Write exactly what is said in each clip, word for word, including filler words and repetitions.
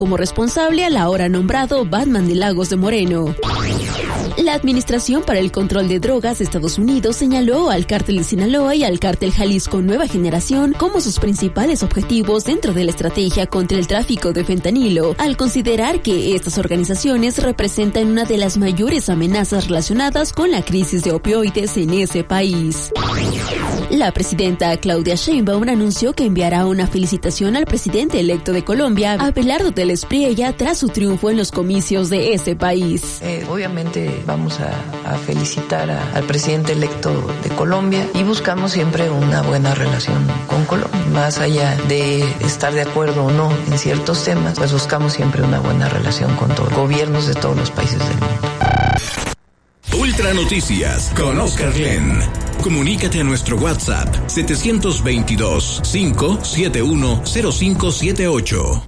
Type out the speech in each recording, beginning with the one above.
como responsable al ahora nombrado Batman de Lagos de Moreno. La Administración para el Control de Drogas de Estados Unidos señaló al Cártel de Sinaloa y al Cártel Jalisco Nueva Generación como sus principales objetivos dentro de la estrategia contra el tráfico de fentanilo, al considerar que estas organizaciones representan una de las mayores amenazas relacionadas con la crisis de opioides en ese país. La presidenta Claudia Sheinbaum anunció que enviará una felicitación al presidente electo de Colombia, Abelardo del Espriella, tras su triunfo en los comicios de ese país. Eh, obviamente vamos a, a felicitar a, al presidente electo de Colombia y buscamos siempre una buena relación con Colombia. Más allá de estar de acuerdo o no en ciertos temas, pues buscamos siempre una buena relación con todos los gobiernos de todos los países del mundo. Ultra Noticias con Oscar Glenn. Comunícate a nuestro WhatsApp siete dos dos, cinco siete uno, cero cinco siete ocho.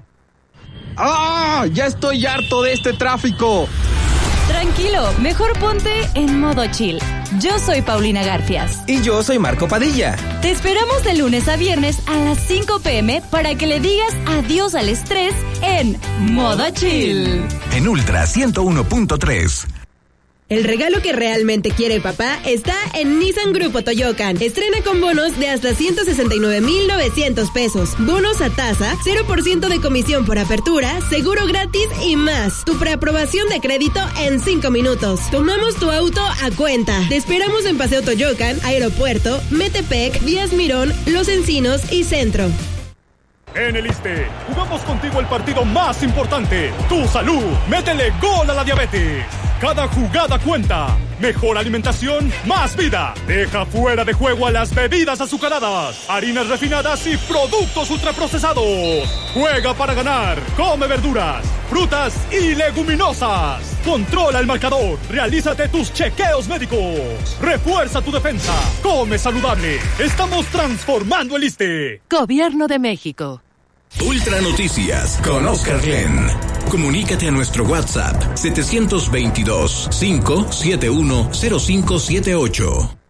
¡Ah! ¡Ya estoy harto de este tráfico! Tranquilo, mejor ponte en modo chill. Yo soy Paulina Garfias. Y yo soy Marco Padilla. Te esperamos de lunes a viernes a las cinco pm para que le digas adiós al estrés en modo chill. En Ultra ciento uno punto tres. El regalo que realmente quiere el papá está en Nissan Grupo Toyocan. Estrena con bonos de hasta ciento sesenta y nueve mil novecientos pesos. Bonos a tasa, cero por ciento de comisión por apertura, seguro gratis y más. Tu preaprobación de crédito en cinco minutos. Tomamos tu auto a cuenta. Te esperamos en Paseo Toyocan, Aeropuerto, Metepec, Díaz Mirón, Los Encinos y Centro. En el ISSSTE, jugamos contigo el partido más importante, tu salud. Métele gol a la diabetes. Cada jugada cuenta. Mejor alimentación, más vida. Deja fuera de juego a las bebidas azucaradas, harinas refinadas y productos ultraprocesados. Juega para ganar. Come verduras, frutas y leguminosas. Controla el marcador. Realízate tus chequeos médicos. Refuerza tu defensa. Come saludable. Estamos transformando el ISSSTE. Gobierno de México. Ultra Noticias con Oscar Glenn. Comunícate a nuestro WhatsApp siete dos dos, cinco siete uno, cero cinco siete ocho.